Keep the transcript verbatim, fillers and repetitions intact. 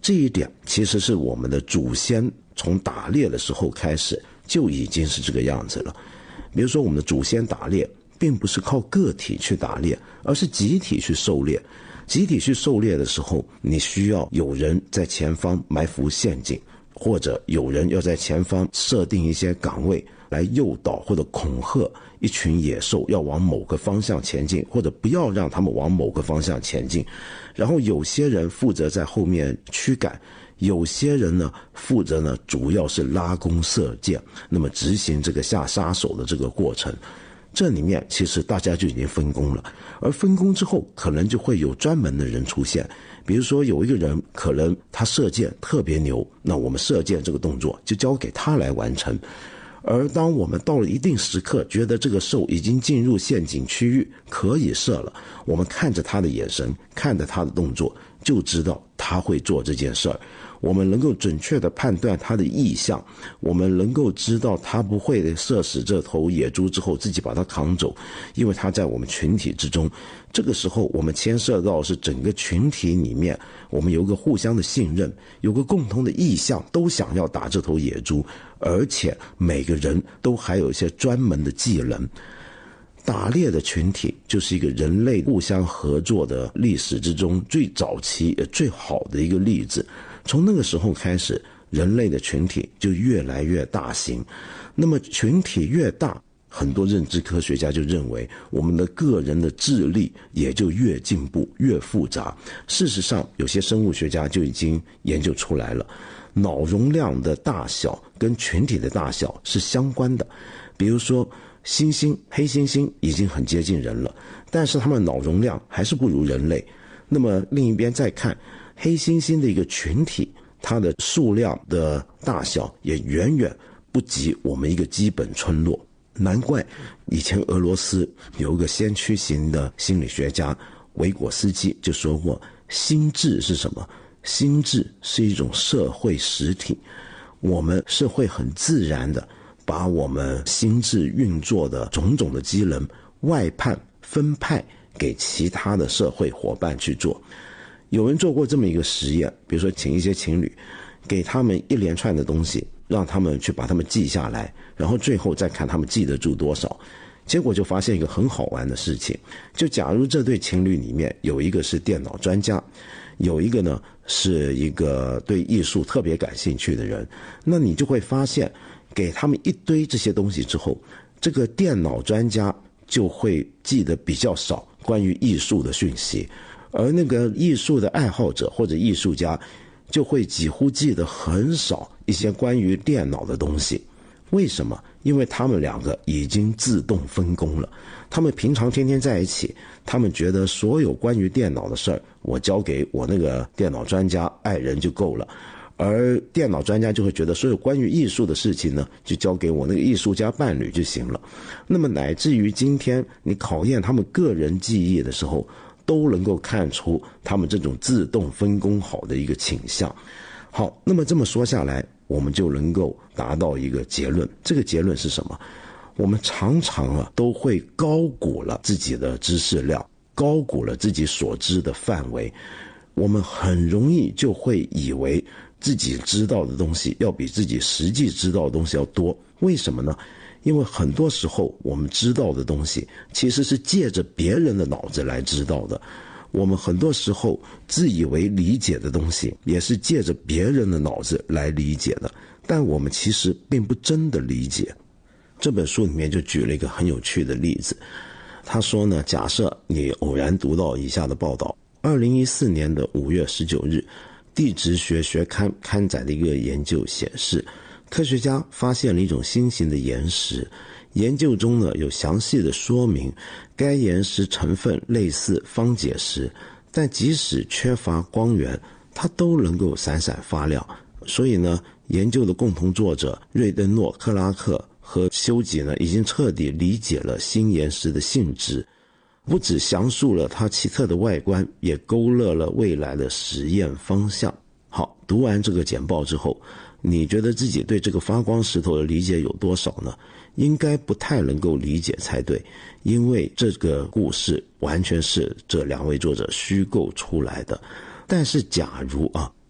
这一点其实是我们的祖先从打猎的时候开始就已经是这个样子了。比如说我们的祖先打猎并不是靠个体去打猎，而是集体去狩猎。集体去狩猎的时候，你需要有人在前方埋伏陷阱，或者有人要在前方设定一些岗位来诱导或者恐吓一群野兽要往某个方向前进，或者不要让他们往某个方向前进。然后有些人负责在后面驱赶，有些人呢负责呢主要是拉弓射箭，那么执行这个下杀手的这个过程。这里面其实大家就已经分工了，而分工之后可能就会有专门的人出现。比如说有一个人可能他射箭特别牛，那我们射箭这个动作就交给他来完成。而当我们到了一定时刻，觉得这个兽已经进入陷阱区域可以射了，我们看着他的眼神，看着他的动作，就知道他会做这件事儿。我们能够准确地判断他的意向，我们能够知道他不会射死这头野猪之后自己把它扛走，因为他在我们群体之中。这个时候我们牵涉到是整个群体里面，我们有个互相的信任，有个共同的意向，都想要打这头野猪，而且每个人都还有一些专门的技能。打猎的群体就是一个人类互相合作的历史之中最早期也最好的一个例子。从那个时候开始，人类的群体就越来越大型。那么群体越大，很多认知科学家就认为我们的个人的智力也就越进步越复杂。事实上有些生物学家就已经研究出来了，脑容量的大小跟群体的大小是相关的。比如说猩猩黑猩猩已经很接近人了，但是它们脑容量还是不如人类。那么另一边再看黑猩猩的一个群体，它的数量的大小也远远不及我们一个基本村落。难怪以前俄罗斯有一个先驱型的心理学家维果斯基就说过，心智是什么？心智是一种社会实体，我们是会很自然的把我们心智运作的种种的机能外判分派给其他的社会伙伴去做。有人做过这么一个实验，比如说请一些情侣，给他们一连串的东西，让他们去把他们记下来，然后最后再看他们记得住多少。结果就发现一个很好玩的事情，就假如这对情侣里面有一个是电脑专家，有一个呢是一个对艺术特别感兴趣的人，那你就会发现给他们一堆这些东西之后，这个电脑专家就会记得比较少关于艺术的讯息，而那个艺术的爱好者或者艺术家就会几乎记得很少一些关于电脑的东西。为什么？因为他们两个已经自动分工了，他们平常天天在一起，他们觉得所有关于电脑的事儿我交给我那个电脑专家爱人就够了，而电脑专家就会觉得所有关于艺术的事情呢就交给我那个艺术家伴侣就行了。那么乃至于今天你考验他们个人记忆的时候，都能够看出他们这种自动分工好的一个倾向。好，那么这么说下来，我们就能够达到一个结论。这个结论是什么？我们常常啊都会高估了自己的知识量，高估了自己所知的范围。我们很容易就会以为自己知道的东西要比自己实际知道的东西要多。为什么呢？因为很多时候我们知道的东西其实是借着别人的脑子来知道的，我们很多时候自以为理解的东西也是借着别人的脑子来理解的，但我们其实并不真的理解。这本书里面就举了一个很有趣的例子，他说呢，假设你偶然读到以下的报道，二零一四年的五月十九日，地质学学刊刊载的一个研究显示，科学家发现了一种新型的岩石，研究中呢有详细的说明，该岩石成分类似方解石，但即使缺乏光源，它都能够闪闪发亮。所以呢，研究的共同作者瑞登诺、克拉克和修吉呢，已经彻底理解了新岩石的性质，不只详述了它奇特的外观，也勾勒了未来的实验方向。好，读完这个简报之后，你觉得自己对这个发光石头的理解有多少呢？应该不太能够理解才对，因为这个故事完全是这两位作者虚构出来的。但是假如啊，